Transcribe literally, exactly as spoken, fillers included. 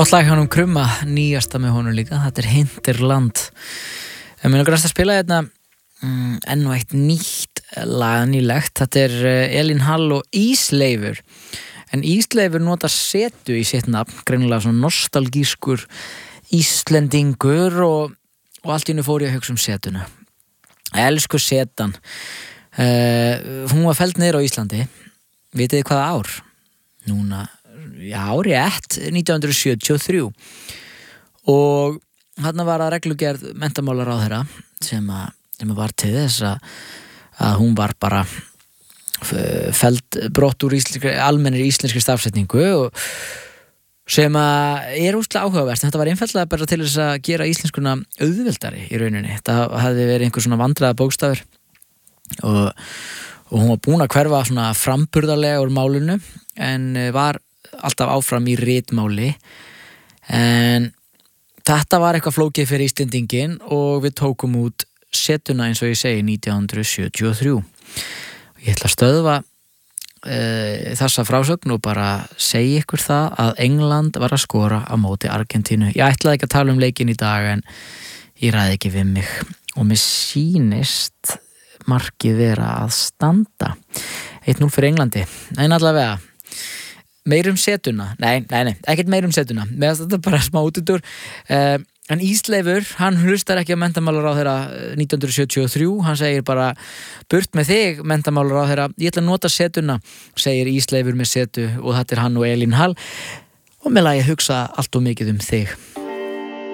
Flott lag hann Krumma, nýjasta með honum líka, þetta er Hinterland. Við munum græst að spila hérna mm, enn og eitt nýtt lag, nýlegt. Þetta er Elín Hall og Ísleifur. En Ísleifur notar setu í sitt nafn, greinilega svona nostalgískur Íslendingur og, og allt í einu fór ég að hugsa um setuna. Elsku setan. Uh, hún var felld niður á Íslandi. Vitið þið hvaða ár? Núna já, rétt, nítján hundruð sjötíu og þrjú og þarna var að reglugerð menntamálaráðherra sem að, sem að var til þess að, að hún var bara felld brott úr íslenskri, almennir íslenskri stafsetningu og sem að er úrslega áhugavert. Þetta var einfaldlega bara til þess að gera íslenskuna auðveldari í rauninni. Þetta hafði verið einhver svona vandræða bókstafur og, og hún var búin að hverfa svona framburðarlega úr málinu en var alltaf áfram í ritmáli en þetta var eitthvað flókið fyrir Íslendingin og við tókum út setuna eins og ég segi nítján hundruð sjötíu og þrjú. Ég ætla að stöðva uh, þessa frásögn og bara segja ykkur það að England var að skora á móti Argentínu. Ég ætlaði ekki að tala um leikinn í dag en ég ræði ekki við mig og mér sýnist markið vera að standa eitt núll fyrir Englandi en allavega meirum setuna, nei, nei, nei, ekkert meirum setuna, meðan þetta er bara smá útudur uh, en Ísleifur, hann hlustar ekki að menntamálaráðherra nítján hundruð sjötíu og þrjú, hann segir bara burt með þig, menntamálaráðherra ég ætla að nota setuna, segir Ísleifur með setu og þetta er hann og Elín Hall og með lagi hugsa allt og mikið um þig